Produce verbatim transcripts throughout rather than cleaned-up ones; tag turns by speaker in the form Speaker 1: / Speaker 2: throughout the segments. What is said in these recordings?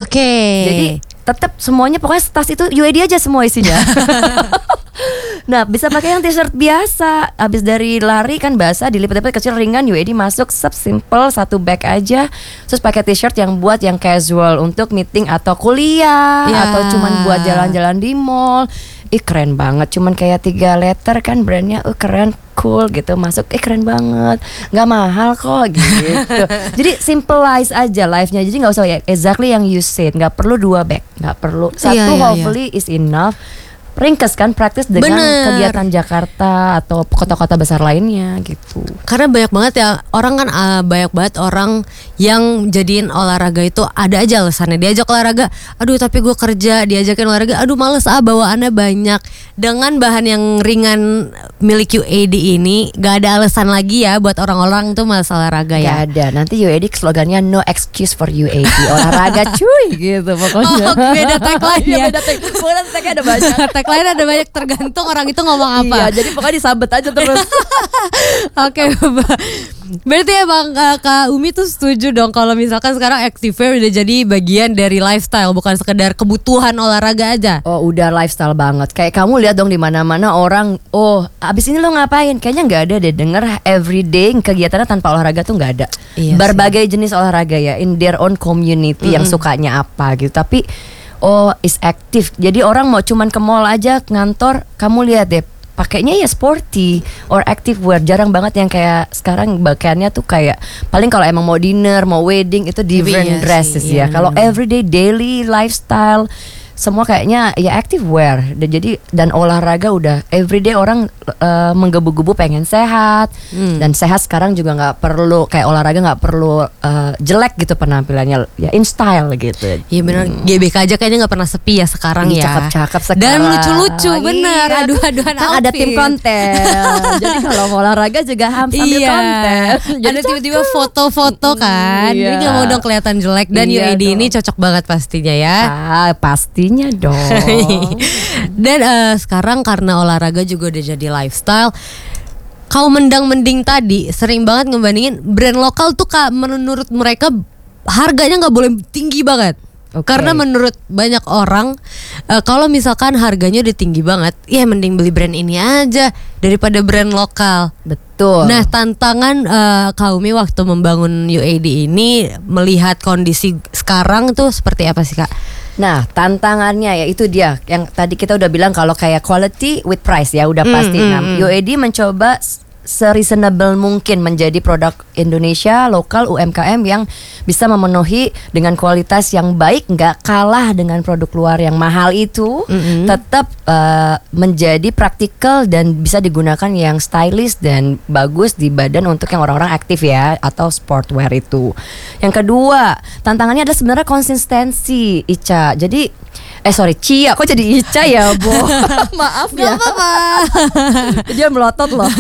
Speaker 1: Oke. Okay.
Speaker 2: Jadi tetap semuanya pokoknya tas itu U A D aja semua isinya. Nah bisa pakai yang t-shirt biasa. Abis dari lari kan basah, dilipat-lipat kecil ringan, U A D masuk, sub simple satu bag aja. Terus pakai t-shirt yang buat yang casual untuk meeting atau kuliah
Speaker 1: ya.
Speaker 2: Atau cuman buat jalan-jalan di mall. Ih keren banget, cuman kayak tiga letter kan brandnya, uh keren, cool gitu, masuk, eh keren banget, nggak mahal kok gitu. Jadi simplize aja life-nya, jadi nggak usah ya exactly yang you said, nggak perlu dua bag, nggak perlu satu,
Speaker 1: iya, iya,
Speaker 2: hopefully
Speaker 1: iya.
Speaker 2: is enough. Ringkes kan praktis dengan
Speaker 1: Bener.
Speaker 2: kegiatan Jakarta atau kota-kota besar lainnya gitu.
Speaker 1: Karena banyak banget ya orang kan uh, banyak banget orang yang jadiin olahraga itu ada aja alasannya. Diajak olahraga, aduh tapi gue kerja, diajakin olahraga, aduh males ah bawaannya banyak. Dengan bahan yang ringan milik U A D ini gak ada alasan lagi ya buat orang-orang tuh males olahraga ya.
Speaker 2: Gak ada, nanti U A D slogannya no excuse for U A D, olahraga cuy gitu pokoknya.
Speaker 1: Oh beda tagline ya.
Speaker 2: Beda tagline, pokoknya tagline ada banyak.
Speaker 1: Tagline ada banyak tergantung orang itu ngomong apa.
Speaker 2: Iya, jadi pokoknya disabet aja terus.
Speaker 1: Oke, berarti emang uh, Kak Umi tuh setuju dong kalau misalkan sekarang activewear udah jadi bagian dari lifestyle, bukan sekedar kebutuhan olahraga aja.
Speaker 2: Oh udah lifestyle banget. Kayak kamu lihat dong di mana-mana orang, oh abis ini lo ngapain? Kayaknya nggak ada deh denger everyday kegiatannya tanpa olahraga tuh nggak ada.
Speaker 1: Iya
Speaker 2: Berbagai sih. Jenis olahraga ya, in their own community mm-hmm. yang sukanya apa gitu. Tapi oh is active. Jadi orang mau cuman ke mall aja ngantor, kamu lihat deh pakainya ya sporty or active wear. Jarang banget yang kayak sekarang pakaiannya tuh kayak paling kalau emang mau dinner, mau wedding itu different
Speaker 1: iya
Speaker 2: dresses
Speaker 1: sih,
Speaker 2: ya.
Speaker 1: iya.
Speaker 2: Kalau everyday daily lifestyle semua kayaknya ya active wear. Dan jadi dan olahraga udah everyday orang uh, menggebu-gebu pengen sehat. Hmm. Dan sehat sekarang juga nggak perlu kayak olahraga nggak perlu uh, jelek gitu penampilannya, ya in style gitu.
Speaker 1: Iya benar, hmm. G B K aja kayaknya nggak pernah sepi ya sekarang
Speaker 2: Ih,
Speaker 1: ya.
Speaker 2: Cakep-cakep sekarang.
Speaker 1: Dan lucu-lucu bener,
Speaker 2: iya,
Speaker 1: adu-aduan
Speaker 2: kan
Speaker 1: outfit.
Speaker 2: ada tim konten. Jadi kalau mau olahraga juga harus sambil
Speaker 1: iya.
Speaker 2: konten. Jadi
Speaker 1: ada tiba-tiba foto-foto kan.
Speaker 2: Iya.
Speaker 1: Jadi nggak mau dong kelihatan jelek. Dan
Speaker 2: Iya
Speaker 1: U A D
Speaker 2: dong.
Speaker 1: ini cocok banget pastinya ya.
Speaker 2: Ah, pastinya dong.
Speaker 1: Dan uh, sekarang karena olahraga juga udah jadi lifestyle. Kau mendang-mending tadi sering banget ngebandingin brand lokal tuh Kak, menurut mereka harganya nggak boleh tinggi banget. Okay. Karena menurut banyak orang uh, kalau misalkan harganya udah tinggi banget, ya mending beli brand ini aja daripada brand lokal.
Speaker 2: Betul.
Speaker 1: Nah tantangan uh, Kak Umi waktu membangun U A D ini melihat kondisi sekarang tuh seperti apa sih Kak?
Speaker 2: Nah tantangannya ya itu dia yang tadi kita udah bilang kalau kayak quality with price ya udah
Speaker 1: Mm,
Speaker 2: pasti.
Speaker 1: mm,
Speaker 2: Nah
Speaker 1: mm.
Speaker 2: U A D mencoba se-reasonable mungkin menjadi produk Indonesia lokal U M K M yang bisa memenuhi dengan kualitas yang baik, nggak kalah dengan produk luar yang mahal itu,
Speaker 1: Mm-hmm.
Speaker 2: tetap uh, menjadi praktikal dan bisa digunakan yang stylish dan bagus di badan untuk yang orang-orang aktif ya atau sportwear itu. Yang kedua tantangannya adalah sebenarnya konsistensi Ica. Jadi Eh sorry Cia, kok jadi Ica ya Bo? Maaf ya.
Speaker 1: Gak apa-apa.
Speaker 2: Dia melotot loh.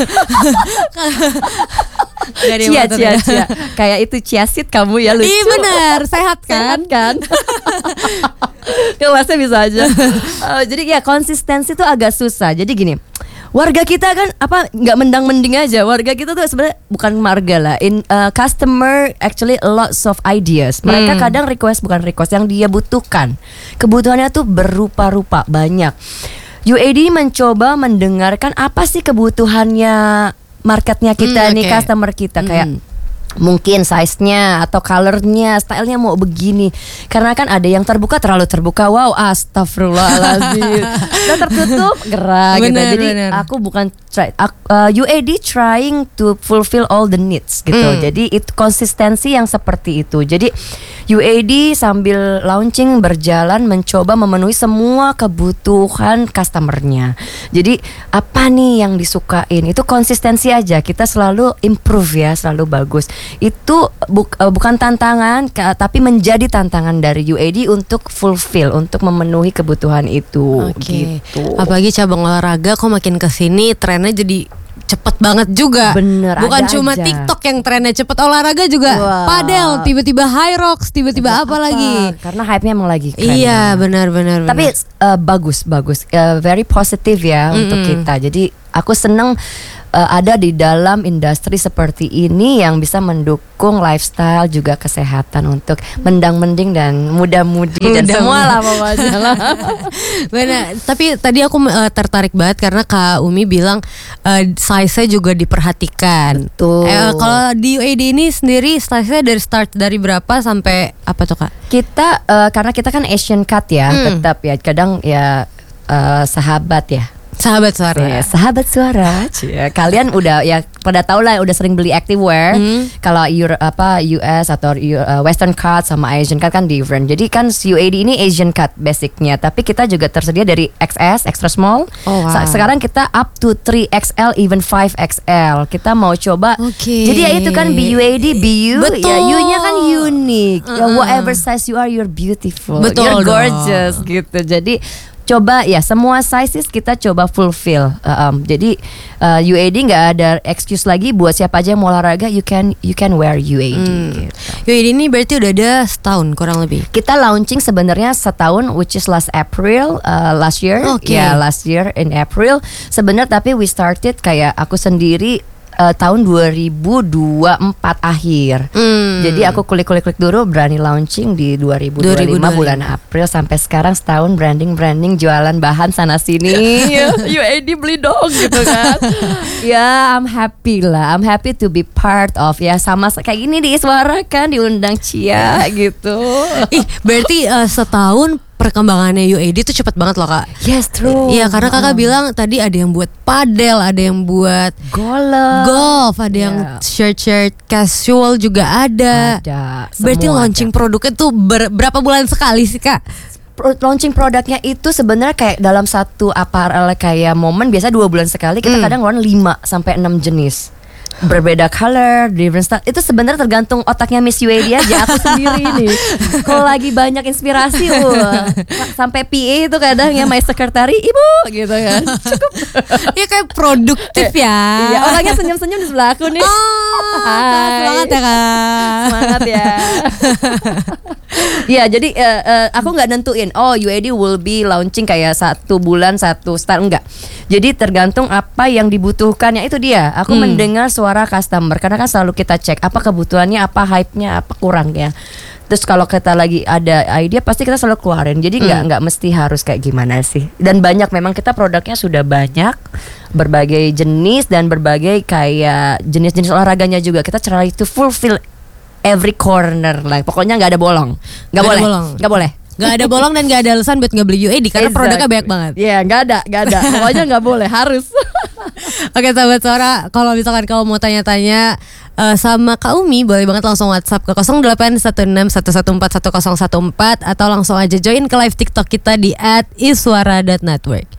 Speaker 2: Cia, cia, cia. Kayak itu ciasit kamu ya lucu.
Speaker 1: Iya benar, sehat kan?
Speaker 2: Sehat kan? Kelasnya bisa aja. Uh, jadi ya konsistensi tuh agak susah. Jadi gini, warga kita kan apa nggak mendang-mending aja. Warga kita tuh sebenarnya bukan marga lah. In uh, customer actually lots of ideas. Mereka
Speaker 1: Hmm.
Speaker 2: kadang request bukan request yang dia butuhkan. Kebutuhannya tuh berupa-rupa banyak. U A D mencoba mendengarkan apa sih kebutuhannya marketnya kita
Speaker 1: Hmm,
Speaker 2: nih,
Speaker 1: okay.
Speaker 2: customer kita kayak
Speaker 1: Hmm.
Speaker 2: mungkin size-nya atau color-nya, style-nya mau begini. Karena kan ada yang terbuka terlalu terbuka. Wow, astagfirullahaladzim. Dan tertutup gerak gitu.
Speaker 1: Bener,
Speaker 2: Jadi
Speaker 1: bener.
Speaker 2: aku bukan try, aku, uh, U A D trying to fulfill all the needs gitu.
Speaker 1: Mm.
Speaker 2: Jadi itu konsistensi yang seperti itu. Jadi U A D sambil launching berjalan mencoba memenuhi semua kebutuhan customernya. Jadi apa nih yang disukain? Itu konsistensi aja. Kita selalu improve ya, selalu bagus. Itu bu, uh, bukan tantangan, ka, tapi menjadi tantangan dari U A D untuk fulfill, untuk memenuhi kebutuhan itu.
Speaker 1: Oke.
Speaker 2: Gitu.
Speaker 1: Apalagi cabang olahraga kok makin kesini trennya jadi cepet banget juga.
Speaker 2: Bener,
Speaker 1: bukan
Speaker 2: ada
Speaker 1: cuma
Speaker 2: aja.
Speaker 1: TikTok yang trennya cepet, olahraga juga.
Speaker 2: Wah.
Speaker 1: Padel, tiba-tiba high rocks, tiba-tiba apa, lagi?
Speaker 2: Karena hype-nya emang lagi keren.
Speaker 1: Iya, benar-benar.
Speaker 2: Tapi uh, bagus, bagus, uh, very positive ya
Speaker 1: Mm-mm.
Speaker 2: untuk kita. Jadi aku seneng uh, ada di dalam industri seperti ini yang bisa mendukung lifestyle juga kesehatan untuk mendang-mending dan muda-mudi dan
Speaker 1: Muda-
Speaker 2: semua lah pokoknya lah.
Speaker 1: Benar, tapi tadi aku uh, tertarik banget karena Kak Umi bilang uh, size-nya juga diperhatikan.
Speaker 2: Betul.
Speaker 1: Eh, kalau di U A D ini sendiri size-nya dari start dari berapa sampai apa tuh Kak?
Speaker 2: Kita uh, karena kita kan Asian cut ya,
Speaker 1: Hmm.
Speaker 2: tetap ya kadang ya uh, sahabat ya.
Speaker 1: Sahabat suara.
Speaker 2: Ya, sahabat suara. Cia, kalian udah ya pada tahu lah udah sering beli activewear.
Speaker 1: Hmm.
Speaker 2: Kalau Euro, apa U S atau uh, Western cut sama Asian cut kan different. Jadi kan U A D ini Asian cut basicnya, tapi kita juga tersedia dari X S, extra small.
Speaker 1: Oh, wow.
Speaker 2: Sa- Sekarang kita up to three X L even five X L. Kita mau coba.
Speaker 1: Oke.
Speaker 2: Jadi ya itu kan B U A D, B U.
Speaker 1: Betul.
Speaker 2: Ya U-nya kan unique. Ya,
Speaker 1: Uh-uh.
Speaker 2: whatever size you are, you're beautiful.
Speaker 1: Betul
Speaker 2: You're
Speaker 1: dong.
Speaker 2: gorgeous gitu. Jadi coba ya semua sizes kita coba fulfill. Uh, um, jadi uh, U A D nggak ada excuse lagi buat siapa aja yang mau olahraga. You can you can wear U A D.
Speaker 1: Hmm.
Speaker 2: Gitu.
Speaker 1: U A D ini berarti udah ada setahun kurang lebih.
Speaker 2: Kita launching sebenarnya setahun, which is last April uh, last year.
Speaker 1: Oke.
Speaker 2: Ya last year in April. Sebenarnya tapi we started kayak aku sendiri uh, tahun dua ribu dua puluh empat akhir.
Speaker 1: Hmm.
Speaker 2: Jadi aku klik-klik-klik dulu berani launching di dua ribu dua puluh lima
Speaker 1: dua ribu dua puluh lima.
Speaker 2: bulan April sampai sekarang setahun branding-branding jualan bahan sana sini. U A D beli dong gitu kan. Ya, I'm happy lah. I'm happy to be part of ya sama kayak gini di Iswara kan diundang Cia gitu.
Speaker 1: Ih, berarti uh, setahun perkembangannya U A D itu cepet banget loh Kak.
Speaker 2: Yes, true.
Speaker 1: Iya, karena Kakak bilang tadi ada yang buat padel, ada yang buat
Speaker 2: golf.
Speaker 1: golf, ada yang
Speaker 2: Iya.
Speaker 1: shirt-shirt casual juga ada.
Speaker 2: Ada.
Speaker 1: Berarti
Speaker 2: semua
Speaker 1: launching
Speaker 2: ada.
Speaker 1: produknya tuh ber- berapa bulan sekali sih Kak?
Speaker 2: Pro- launching produknya itu sebenarnya kayak dalam satu apparel kayak momen biasa dua bulan sekali kita
Speaker 1: Hmm.
Speaker 2: kadang ngeluarin lima sampai enam jenis. Berbeda color, different style. Itu sebenarnya tergantung otaknya Miss U A D aja. Aku sendiri nih. Kalau lagi banyak inspirasi, wah, sampai P A itu kadang ya my secretary, ibu gitu kan. Cukup.
Speaker 1: Iya kayak produktif ya.
Speaker 2: Iya, orangnya senyum-senyum di sebelah aku nih.
Speaker 1: Oh,
Speaker 2: Hai.
Speaker 1: semangat ya Kak.
Speaker 2: Semangat ya. Ya jadi uh, uh, aku nggak nentuin. Oh U A D will be launching kayak satu bulan satu start enggak. Jadi tergantung apa yang dibutuhkannya itu dia. Aku
Speaker 1: Hmm.
Speaker 2: mendengar suara customer karena kan selalu kita cek apa kebutuhannya, apa hype-nya, apa kurangnya. Terus kalau kita lagi ada ide pasti kita selalu keluarin. Jadi nggak
Speaker 1: Hmm.
Speaker 2: nggak mesti harus kayak gimana sih. Dan banyak memang kita produknya sudah banyak berbagai jenis dan berbagai kayak jenis-jenis olahraganya juga kita try to fulfill every corner lah. Pokoknya nggak ada bolong. Nggak
Speaker 1: Nggak ada
Speaker 2: boleh.
Speaker 1: bolong.
Speaker 2: Nggak boleh.
Speaker 1: Gak ada bolong dan gak ada alasan buat gak beli U A D karena
Speaker 2: Exactly.
Speaker 1: produknya banyak banget.
Speaker 2: Iya, nggak ada, nggak ada. Pokoknya nggak boleh, harus.
Speaker 1: Oke sahabat suara, kalau misalkan kamu mau tanya-tanya uh, sama Kak Umi, boleh banget langsung WhatsApp ke nol delapan satu enam satu satu empat satu nol satu empat atau langsung aja join ke live TikTok kita di at iswara dot network.